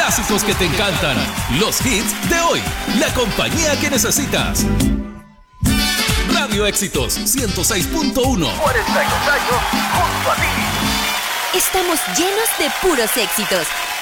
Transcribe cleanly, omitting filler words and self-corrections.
clásicos que te encantan, los hits de hoy, la compañía que necesitas. Radio Éxitos 106.1. 42 años junto a ti. Estamos llenos de puros éxitos